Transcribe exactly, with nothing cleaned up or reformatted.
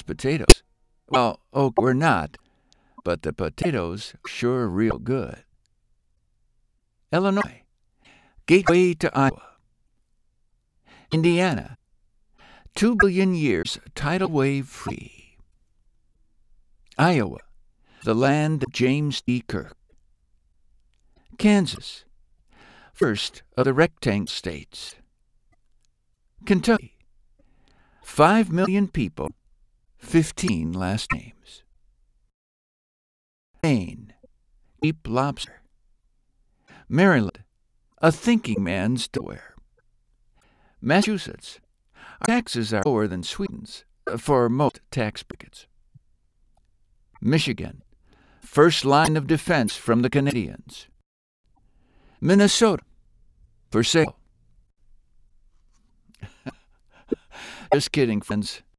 mashed potatoes. Well, oh, we're not, but the potatoes sure real good. Illinois, gateway to Iowa. Indiana, two billion years tidal wave free. Iowa, the land of James T. Kirk. Kansas, first of the rectangle states. Kentucky, five million people, fifteen last names. Maine, deep lobster. Maryland, a thinking man's Delaware. Massachusetts, our taxes are lower than Sweden's for most tax brackets. Michigan, first line of defense from the Canadians. Minnesota, for sale. Just kidding, friends.